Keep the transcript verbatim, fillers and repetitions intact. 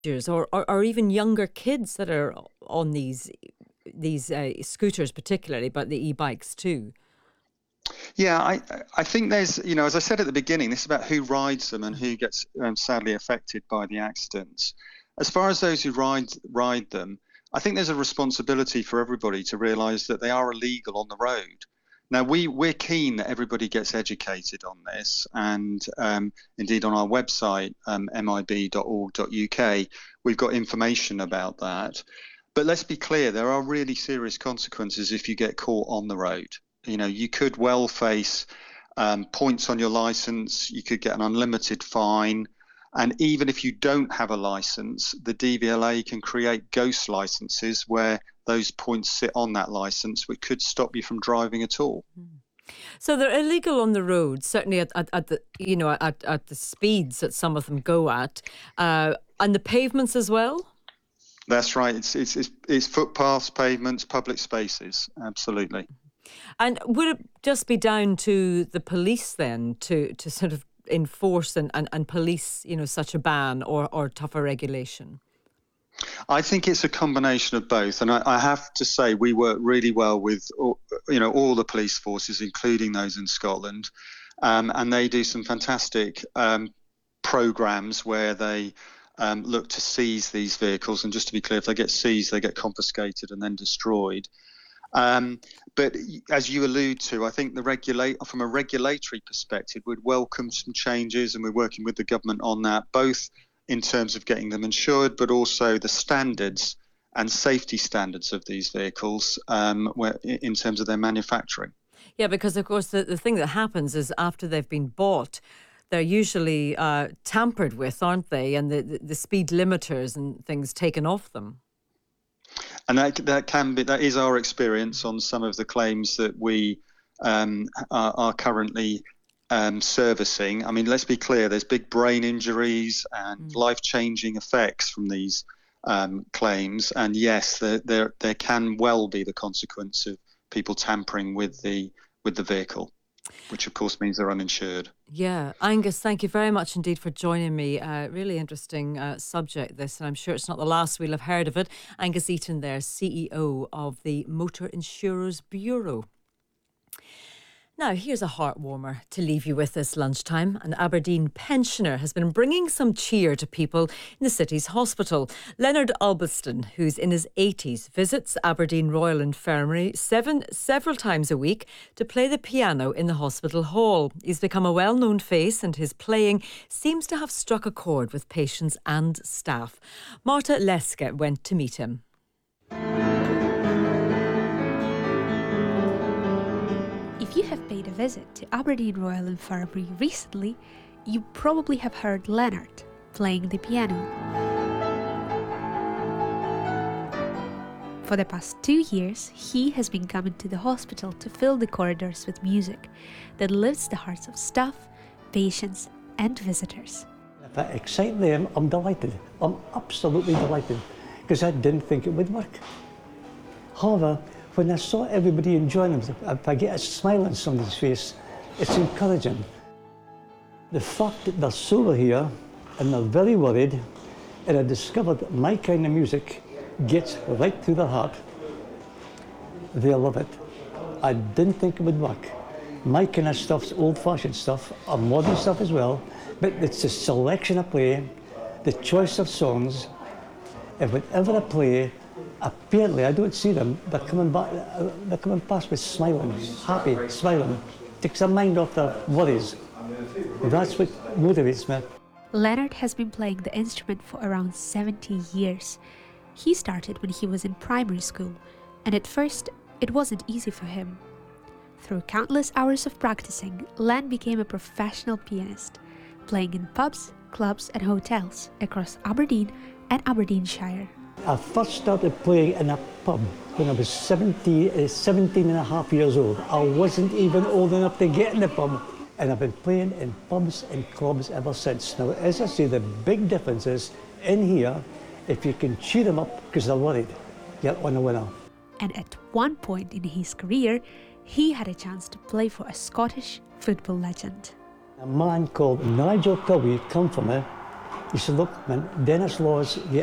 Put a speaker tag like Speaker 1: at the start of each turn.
Speaker 1: or, or, or even younger kids that are on these these uh, scooters particularly, but the e-bikes too.
Speaker 2: Yeah, I I think there's, you know, as I said at the beginning, this is about who rides them and who gets um, sadly affected by the accidents. As far as those who ride ride them, I think there's a responsibility for everybody to realise that they are illegal on the road. Now, we, we're keen that everybody gets educated on this, and um, indeed on our website, um, m i b dot org dot u k, we've got information about that. But let's be clear, there are really serious consequences if you get caught on the road. You know, you could well face um, points on your licence, you could get an unlimited fine, and even if you don't have a licence, the D V L A can create ghost licences where those points sit on that licence, which could stop you from driving at all.
Speaker 1: So they're illegal on the road, certainly at, at, at the you know at, at the speeds that some of them go at, uh, and the pavements as well.
Speaker 2: That's right. It's it's it's, it's footpaths, pavements, public spaces. Absolutely.
Speaker 1: And would it just be down to the police then to, to sort of enforce and, and, and police, you know, such a ban or, or tougher regulation?
Speaker 2: I think it's a combination of both. And I, I have to say we work really well with, you know, all the police forces, including those in Scotland. Um, and they do some fantastic um, programmes where they um, look to seize these vehicles. And just to be clear, if they get seized, they get confiscated and then destroyed. Um, but as you allude to, I think the regulate from a regulatory perspective, we'd welcome some changes, and we're working with the government on that, both in terms of getting them insured, but also the standards and safety standards of these vehicles um, where, in terms of their manufacturing.
Speaker 1: Yeah, because of course the, the thing that happens is after they've been bought, they're usually uh, tampered with, aren't they? And the, the, the speed limiters and things taken off them.
Speaker 2: And that that can be that is our experience on some of the claims that we um, are, are currently um, servicing. I mean, let's be clear: there's big brain injuries and mm. life-changing effects from these um, claims. And yes, there, there there can well be the consequence of people tampering with the with the vehicle, which of course means they're uninsured.
Speaker 1: Yeah. Angus, thank you very much indeed for joining me. Uh, really interesting uh, subject this, and I'm sure it's not the last we'll have heard of it. Angus Eaton there, C E O of the Motor Insurers Bureau. Now, here's a heartwarmer to leave you with this lunchtime. An Aberdeen pensioner has been bringing some cheer to people in the city's hospital. Leonard Albiston, who's in his eighties, visits Aberdeen Royal Infirmary seven, several times a week to play the piano in the hospital hall. He's become a well-known face, and his playing seems to have struck a chord with patients and staff. Marta Leske went to meet him.
Speaker 3: If you have paid a visit to Aberdeen Royal Infirmary recently, you probably have heard Leonard playing the piano. For the past two years, he has been coming to the hospital to fill the corridors with music that lifts the hearts of staff, patients and visitors.
Speaker 4: If I excite them, I'm delighted. I'm absolutely delighted, because I didn't think it would work. However, when I saw everybody enjoying themselves, if I get a smile on somebody's face, it's encouraging. The fact that they're sober here and they're very worried, and I discovered that my kind of music gets right through their heart, they love it. I didn't think it would work. My kind of stuff's old-fashioned stuff, or modern stuff as well, but it's the selection I play, the choice of songs, and whenever I play, apparently, I don't see them, they're coming back, they're coming past with smiling, happy, smiling. Takes their mind off their worries. That's what motivates me.
Speaker 3: Leonard has been playing the instrument for around seventy years. He started when he was in primary school, and at first, it wasn't easy for him. Through countless hours of practicing, Len became a professional pianist, playing in pubs, clubs and hotels across Aberdeen and Aberdeenshire.
Speaker 4: I first started playing in a pub when I was seventeen, seventeen and a half years old. I wasn't even old enough to get in the pub. And I've been playing in pubs and clubs ever since. Now, as I say, the big difference is, in here, if you can cheer them up because they're worried, you're on a winner.
Speaker 3: And at one point in his career, he had a chance to play for a Scottish football legend.
Speaker 4: A man called Nigel Kirby came for me, He said, look, man, Dennis Law's, you